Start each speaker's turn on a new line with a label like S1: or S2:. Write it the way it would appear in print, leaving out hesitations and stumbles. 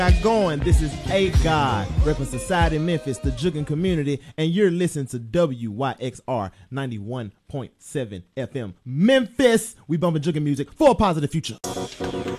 S1: Going. This is A God, repping Society Memphis, the jugging community, and you're listening to WYXR 91.7 FM Memphis. We bumping jugging music for a positive future.